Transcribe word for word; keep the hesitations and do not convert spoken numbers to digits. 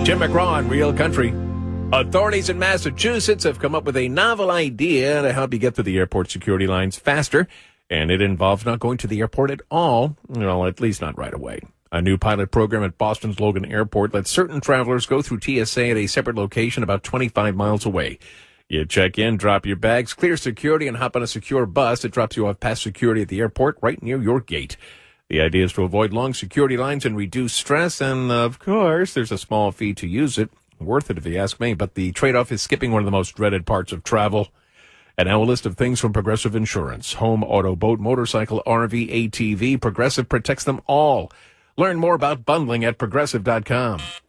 Tim McGraw on Real Country. Authorities in Massachusetts have come up with a novel idea to help you get to the airport security lines faster, and it involves not going to the airport at all, well, at least not right away. A new pilot program at Boston's Logan Airport lets certain travelers go through T S A at a separate location about twenty-five miles away. You check in, drop your bags, clear security, and hop on a secure bus that drops you off past security at the airport right near your gate. The idea is to avoid long security lines and reduce stress, and, of course, there's a small fee to use it. Worth it if you ask me, but the trade-off is skipping one of the most dreaded parts of travel. And now a list of things from Progressive Insurance. Home, auto, boat, motorcycle, R V, A T V. Progressive protects them all. Learn more about bundling at progressive dot com.